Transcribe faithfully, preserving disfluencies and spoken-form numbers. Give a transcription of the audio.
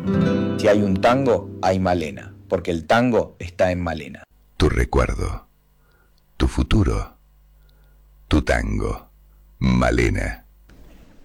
Si hay un tango, hay Malena, porque el tango está en Malena. Tu recuerdo, tu futuro, tu tango, Malena.